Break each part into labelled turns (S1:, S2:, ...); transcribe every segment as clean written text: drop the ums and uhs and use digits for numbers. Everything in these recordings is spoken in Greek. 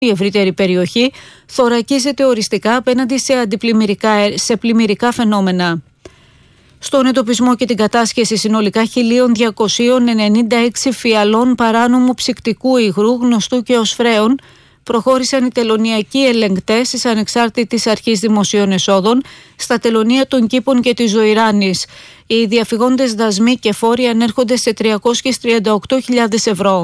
S1: Η ευρύτερη περιοχή θωρακίζεται οριστικά απέναντι σε πλημμυρικά φαινόμενα. Στον εντοπισμό και την κατάσχεση συνολικά 1.296 φιαλών παράνομου ψυκτικού υγρού γνωστού και ως φρέον προχώρησαν οι τελωνειακοί ελεγκτές της Ανεξάρτητης Αρχής Δημοσίων Εσόδων στα τελωνεία των Κήπων και της Ζωηράνης. Οι διαφυγόντες δασμοί και φόροι ανέρχονται σε 338.000 ευρώ.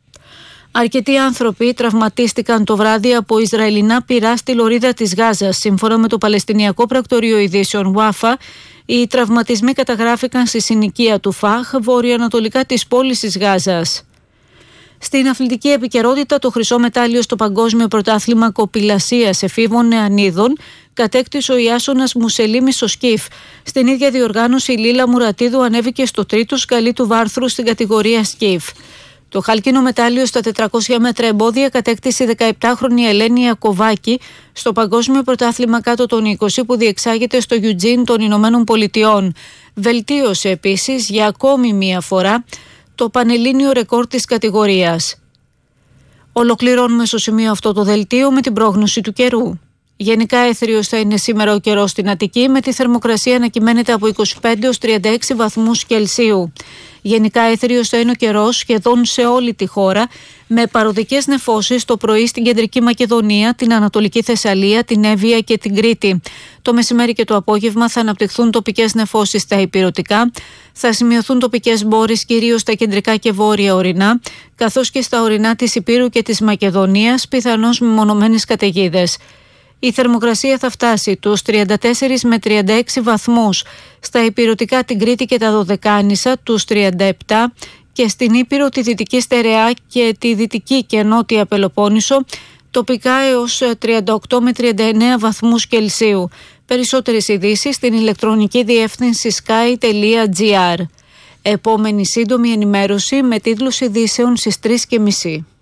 S1: Αρκετοί άνθρωποι τραυματίστηκαν το βράδυ από Ισραηλινά πυρά στη λωρίδα της Γάζας. Σύμφωνα με το Παλαιστινιακό Πρακτορείο Ειδήσεων WAFA, οι τραυματισμοί καταγράφηκαν στη συνοικία του Φαχ, βορειοανατολικά της πόλης της Γάζας. Στην αθλητική επικαιρότητα, το χρυσό μετάλλιο στο Παγκόσμιο Πρωτάθλημα Κοπηλασίας Εφήβων Νεανίδων κατέκτησε ο Ιάσονας Μουσελίμης στο σκιφ. Στην ίδια διοργάνωση, η Λίλα Μουρατίδου ανέβηκε στο τρίτο σκαλί του βάρθρου στην κατηγορία σκιφ. Το χάλκινο μετάλλιο στα 400 μέτρα εμπόδια κατέκτησε η 17χρονη Ελένη Ιακωβάκη στο Παγκόσμιο Πρωτάθλημα κάτω των 20 που διεξάγεται στο Eugene των Ηνωμένων Πολιτειών. Βελτίωσε επίσης για ακόμη μία φορά το πανελλήνιο ρεκόρ της κατηγορίας. Ολοκληρώνουμε στο σημείο αυτό το δελτίο με την πρόγνωση του καιρού. Γενικά έθριος θα είναι σήμερα ο καιρός στην Αττική, με τη θερμοκρασία να κυμαίνεται από 25 έως 36 βαθμούς Κελσίου. Γενικά έθριος θα είναι ο καιρός σχεδόν σε όλη τη χώρα, με παροδικές νεφώσεις το πρωί στην Κεντρική Μακεδονία, την Ανατολική Θεσσαλία, την Εύβοια και την Κρήτη. Το μεσημέρι και το απόγευμα θα αναπτυχθούν τοπικές νεφώσεις στα ηπειρωτικά, θα σημειωθούν τοπικές μπόρεις κυρίως στα κεντρικά και βόρεια ορεινά, καθώς και στα ορεινά της Ηπείρου και της Μακεδονίας, πιθανώς με μονομένες καταιγίδες. Η θερμοκρασία θα φτάσει τους 34 με 36 βαθμούς, στα ηπειρωτικά την Κρήτη και τα Δωδεκάνησα τους 37 και στην Ήπειρο, τη Δυτική Στερεά και τη Δυτική και Νότια Πελοπόννησο τοπικά έως 38 με 39 βαθμούς Κελσίου. Περισσότερες ειδήσεις στην ηλεκτρονική διεύθυνση sky.gr. Επόμενη σύντομη ενημέρωση με τίτλους ειδήσεων στις 3:30.